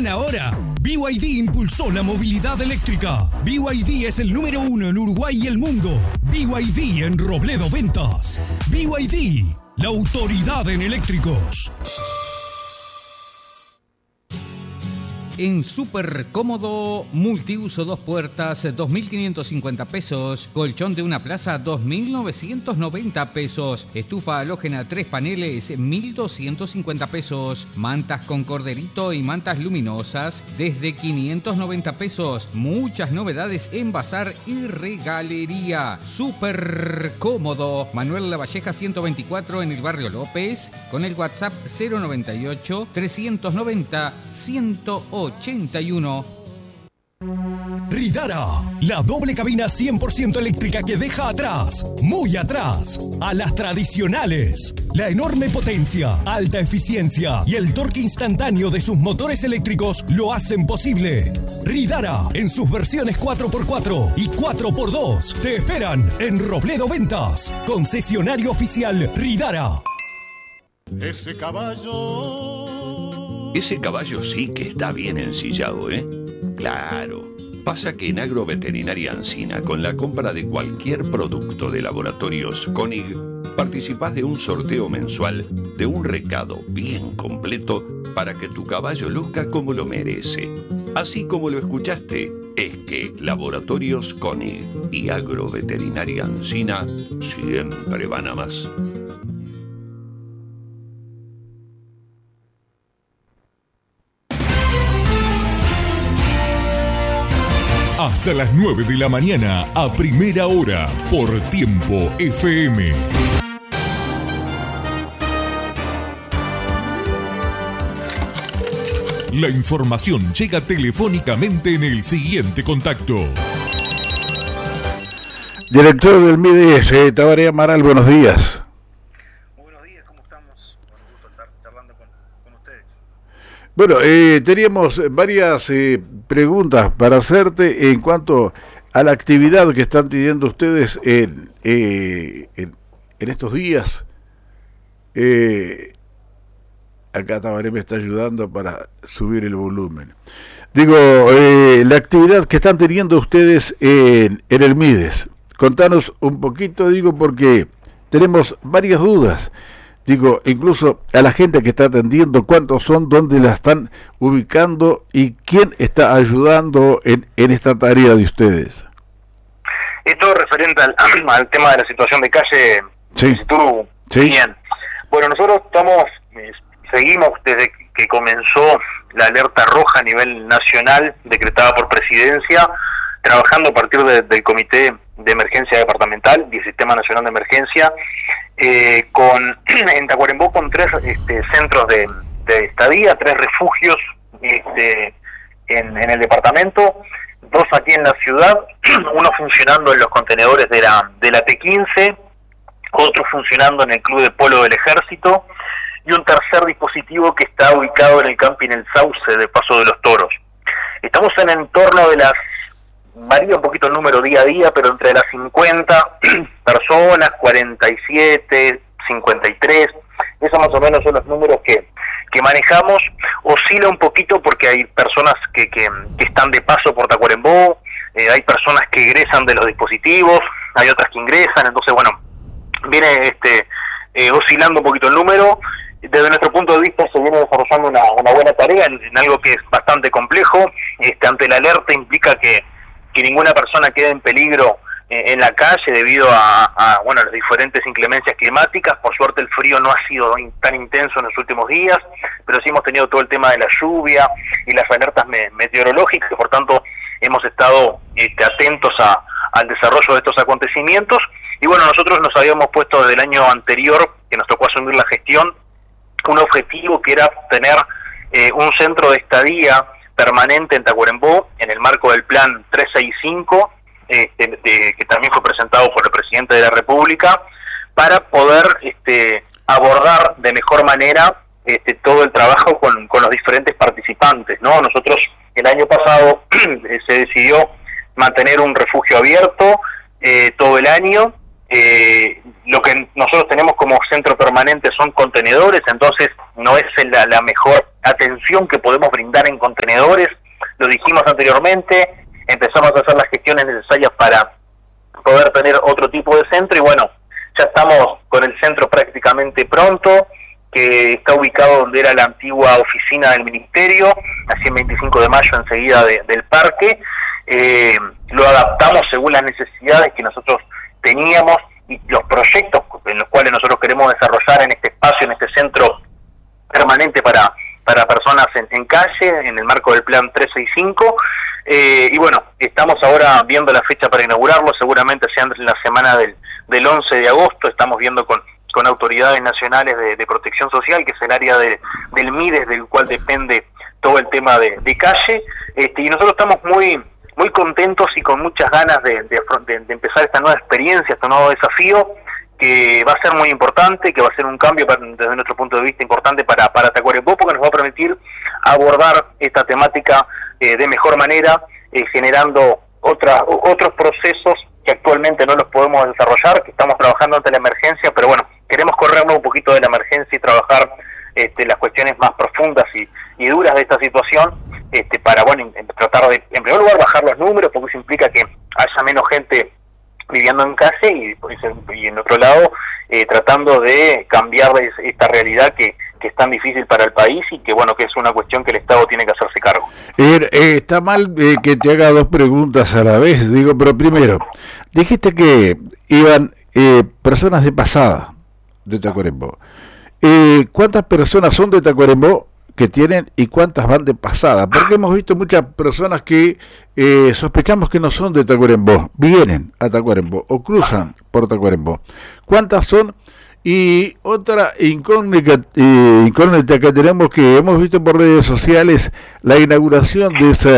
sabían ahora? BYD impulsó la movilidad eléctrica. BYD es el número 1 en Uruguay y el mundo. BYD en Robledo Ventas. BYD, la autoridad en eléctricos. En Súper Cómodo, multiuso 2 puertas, 2.550 pesos. Colchón de una plaza, 2.990 pesos. Estufa halógena 3 paneles, 1.250 pesos. Mantas con corderito y mantas luminosas, desde 590 pesos. Muchas novedades en bazar y regalería. Súper Cómodo. Manuel Lavalleja 124 en el barrio López. Con el WhatsApp 098 390 181. Ridara, la doble cabina 100% eléctrica que deja atrás, muy atrás, a las tradicionales. La enorme potencia, alta eficiencia y el torque instantáneo de sus motores eléctricos lo hacen posible. Ridara, en sus versiones 4x4 y 4x2, te esperan en Robledo Ventas, concesionario oficial Ridara. Ese caballo sí que está bien ensillado, ¿eh? Claro. Pasa que en Agroveterinaria Ancina, con la compra de cualquier producto de Laboratorios Koenig, participás de un sorteo mensual de un recado bien completo para que tu caballo luzca como lo merece. Así como lo escuchaste, es que Laboratorios Koenig y Agroveterinaria Ancina siempre van a más. Hasta las 9 de la mañana, a primera hora, por Tiempo FM. La información llega telefónicamente en el siguiente contacto. Director del MIDES, Tabaré Amaral, buenos días. Buenos días, ¿cómo estamos? Con gusto estar charlando con ustedes. Bueno, teníamos varias preguntas para hacerte en cuanto a la actividad que están teniendo ustedes en estos días. Acá Tabaré me está ayudando para subir el volumen. Digo, la actividad que están teniendo ustedes en el MIDES. Contanos un poquito, digo, porque tenemos varias dudas. Digo, incluso a la gente que está atendiendo, cuántos son, dónde la están ubicando y quién está ayudando en esta tarea de ustedes. Esto referente al tema de la situación de calle. Sí. Tú, sí. Bien. Bueno, nosotros seguimos desde que comenzó la alerta roja a nivel nacional, decretada por Presidencia, trabajando a partir del Comité de Emergencia Departamental y el Sistema Nacional de Emergencia, en Tacuarembó con 3 centros de estadía, 3 refugios en el departamento, 2 aquí en la ciudad, uno funcionando en los contenedores de la T15, otro funcionando en el Club de Polo del Ejército, y un tercer dispositivo que está ubicado en el camping El Sauce de Paso de los Toros. Estamos en entorno de las, varía un poquito el número día a día, pero entre las 50 personas, 47, 53, esos más o menos son los números que manejamos. Oscila un poquito porque hay personas que están de paso por Tacuarembó, hay personas que egresan de los dispositivos, hay otras que ingresan, entonces bueno, viene oscilando un poquito el número. Desde nuestro punto de vista se viene desarrollando una buena tarea en algo que es bastante complejo. Ante la alerta implica que ninguna persona quede en peligro en la calle debido a las diferentes inclemencias climáticas. Por suerte el frío no ha sido tan intenso en los últimos días, pero sí hemos tenido todo el tema de la lluvia y las alertas meteorológicas, por tanto hemos estado atentos al desarrollo de estos acontecimientos. Y bueno, nosotros nos habíamos puesto desde el año anterior, que nos tocó asumir la gestión, un objetivo que era tener un centro de estadía permanente en Tacuarembó, en el marco del plan 365, que también fue presentado por el presidente de la República, para poder abordar de mejor manera todo el trabajo con los diferentes participantes, ¿no? Nosotros el año pasado se decidió mantener un refugio abierto todo el año. Lo que nosotros tenemos como centro permanente son contenedores, entonces no es la mejor atención que podemos brindar en contenedores lo dijimos anteriormente, empezamos a hacer las gestiones necesarias para poder tener otro tipo de centro, y bueno, ya estamos con el centro prácticamente pronto, que está ubicado donde era la antigua oficina del ministerio, así en 25 de mayo, enseguida del parque. Lo adaptamos según las necesidades que nosotros teníamos y los proyectos en los cuales nosotros queremos desarrollar en este espacio, en este centro permanente para personas en calle, en el marco del plan 365, y bueno, estamos ahora viendo la fecha para inaugurarlo, seguramente sea en la semana del 11 de agosto, estamos viendo con autoridades nacionales de protección social, que es el área del MIDES, del cual depende todo el tema de calle, y nosotros estamos muy contentos y con muchas ganas de empezar esta nueva experiencia, este nuevo desafío, que va a ser muy importante, que va a ser un cambio desde nuestro punto de vista importante para Tacuarembó, porque nos va a permitir abordar esta temática de mejor manera, generando otros procesos que actualmente no los podemos desarrollar, que estamos trabajando ante la emergencia, pero bueno, queremos corrernos un poquito de la emergencia y trabajar las cuestiones más profundas y duras de esta situación, para bueno, tratar de, en primer lugar, bajar los números, porque eso implica que haya menos gente viviendo en calle, y en otro lado tratando de cambiar esta realidad que es tan difícil para el país, y que bueno, que es una cuestión que el Estado tiene que hacerse cargo. Está mal que te haga dos preguntas a la vez, digo, pero primero, dijiste que iban personas de pasada de Tacuarembó. ¿Cuántas personas son de Tacuarembó que tienen y cuántas van de pasada? Porque hemos visto muchas personas que sospechamos que no son de Tacuarembó, vienen a Tacuarembó o cruzan por Tacuarembó. ¿Cuántas son? Y otra incógnita que tenemos, que hemos visto por redes sociales, la inauguración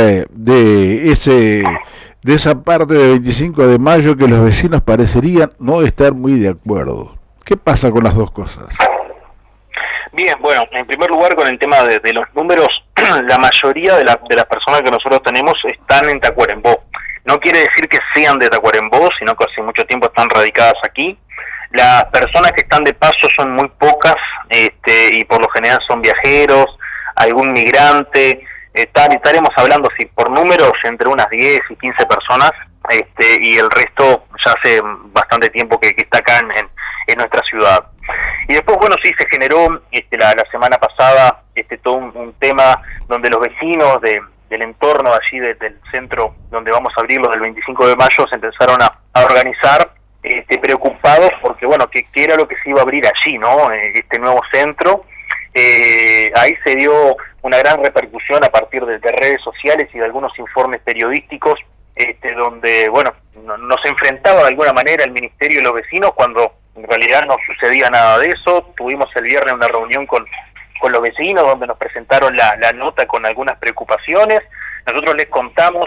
de esa parte de 25 de mayo, que los vecinos parecerían no estar muy de acuerdo. ¿Qué pasa con las dos cosas? Bien, bueno, en primer lugar, con el tema de los números, la mayoría de las personas que nosotros tenemos están en Tacuarembó. No quiere decir que sean de Tacuarembó, sino que hace mucho tiempo están radicadas aquí. Las personas que están de paso son muy pocas, y por lo general son viajeros, algún migrante. Estaremos hablando, si por números, entre unas 10 y 15 personas, y el resto ya hace bastante tiempo que está acá en nuestra ciudad. Y después, bueno, sí, se generó la semana pasada todo un tema donde los vecinos del entorno allí del centro donde vamos a abrirlo del 25 de mayo se empezaron a organizar, preocupados porque, bueno, qué era lo que se iba a abrir allí, ¿no? Este nuevo centro. Ahí se dio una gran repercusión a partir de redes sociales y de algunos informes periodísticos, donde, bueno, nos enfrentaba de alguna manera el ministerio y los vecinos, cuando en realidad no sucedía nada de eso. Tuvimos el viernes una reunión con los vecinos donde nos presentaron la nota con algunas preocupaciones. Nosotros les contamos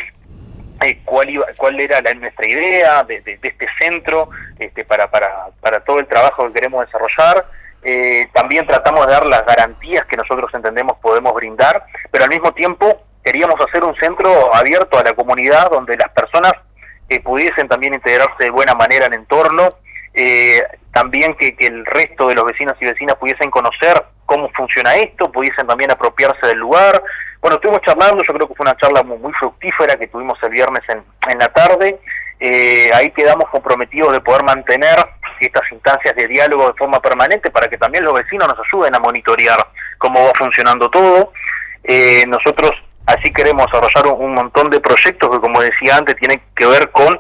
cuál era nuestra idea de este centro, para todo el trabajo que queremos desarrollar. También tratamos de dar las garantías que nosotros entendemos podemos brindar, pero al mismo tiempo queríamos hacer un centro abierto a la comunidad, donde las personas pudiesen también integrarse de buena manera en el entorno, también que el resto de los vecinos y vecinas pudiesen conocer cómo funciona esto, pudiesen también apropiarse del lugar. Bueno, estuvimos charlando, yo creo que fue una charla muy fructífera que tuvimos el viernes en la tarde. Ahí quedamos comprometidos de poder mantener estas instancias de diálogo de forma permanente, para que también los vecinos nos ayuden a monitorear cómo va funcionando todo. Nosotros así queremos desarrollar un montón de proyectos que, como decía antes, tienen que ver con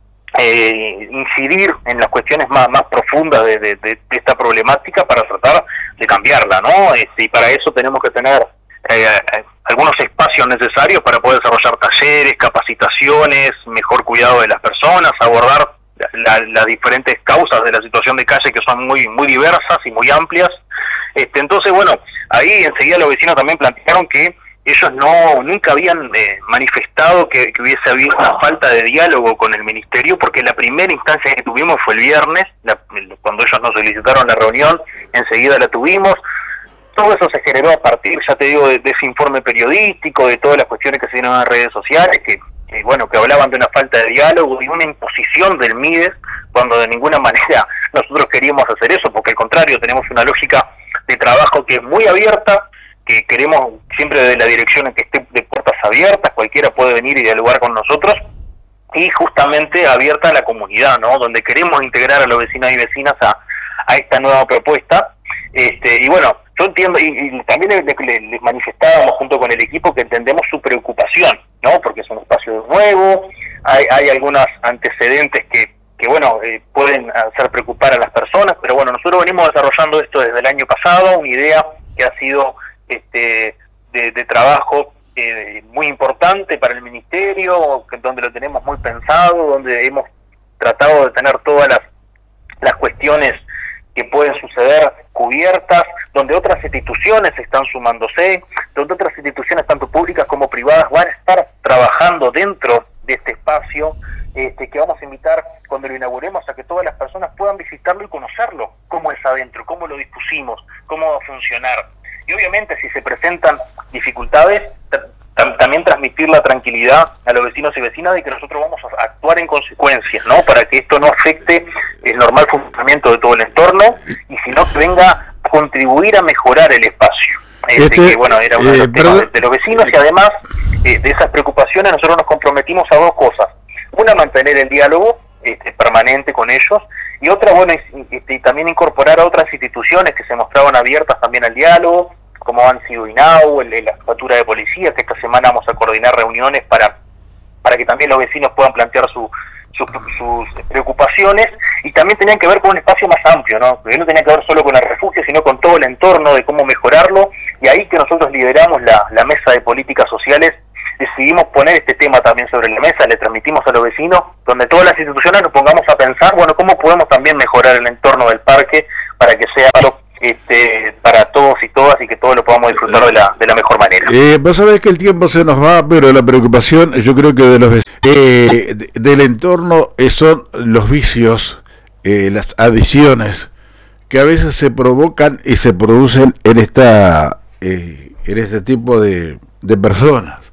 incidir en las cuestiones más profundas de esta problemática, para tratar de cambiarla, ¿no? Y para eso tenemos que tener algunos espacios necesarios para poder desarrollar talleres, capacitaciones, mejor cuidado de las personas, abordar las diferentes causas de la situación de calle, que son muy diversas y muy amplias. Entonces, bueno, ahí enseguida los vecinos también plantearon que ellos nunca habían manifestado que hubiese habido una falta de diálogo con el ministerio, porque la primera instancia que tuvimos fue el viernes, cuando ellos nos solicitaron la reunión, enseguida la tuvimos. Todo eso se generó a partir, ya te digo, de ese informe periodístico, de todas las cuestiones que se dieron en las redes sociales, que hablaban de una falta de diálogo y una imposición del MIDES, cuando de ninguna manera nosotros queríamos hacer eso, porque al contrario, tenemos una lógica de trabajo que es muy abierta, que queremos siempre desde la dirección en que esté de puertas abiertas, cualquiera puede venir y dialogar con nosotros, y justamente abierta a la comunidad, ¿no? Donde queremos integrar a los vecinos y vecinas a esta nueva propuesta. Y bueno, yo entiendo, y también les manifestábamos junto con el equipo que entendemos su preocupación, ¿no? Porque es un espacio nuevo, hay algunos antecedentes que bueno, pueden hacer preocupar a las personas, pero bueno, nosotros venimos desarrollando esto desde el año pasado, una idea que ha sido de trabajo muy importante para el ministerio, donde lo tenemos muy pensado, donde hemos tratado de tener todas las cuestiones que pueden suceder cubiertas, donde otras instituciones están sumándose, donde otras instituciones tanto públicas como privadas van a estar trabajando dentro de este espacio, que vamos a invitar cuando lo inauguremos a que todas las personas puedan visitarlo y conocerlo, cómo es adentro, cómo lo dispusimos, cómo va a funcionar. Y obviamente si se presentan dificultades, también transmitir la tranquilidad a los vecinos y vecinas de que nosotros vamos a actuar en consecuencia, ¿no? Para que esto no afecte el normal funcionamiento de todo el entorno, y sino que venga a contribuir a mejorar el espacio. Que bueno, era uno de los temas de los vecinos, y además de esas preocupaciones nosotros nos comprometimos a dos cosas. Una, mantener el diálogo permanente con ellos, y otra, bueno, y también incorporar a otras instituciones que se mostraban abiertas también al diálogo, como han sido INAU, la Jefatura de Policía, que esta semana vamos a coordinar reuniones para que también los vecinos puedan plantear sus preocupaciones, y también tenían que ver con un espacio más amplio, ¿no? Porque no tenía que ver solo con el refugio, sino con todo el entorno de cómo mejorarlo, y ahí que nosotros lideramos la mesa de políticas sociales, decidimos poner este tema también sobre la mesa, le transmitimos a los vecinos, donde todas las instituciones nos pongamos a pensar, bueno, cómo podemos también mejorar el entorno del parque para que sea para todos y todas, y que todos lo podamos disfrutar de la mejor manera. Vos sabés que el tiempo se nos va, pero la preocupación, yo creo que de los del entorno son los vicios, las adicciones que a veces se provocan y se producen en este tipo de personas.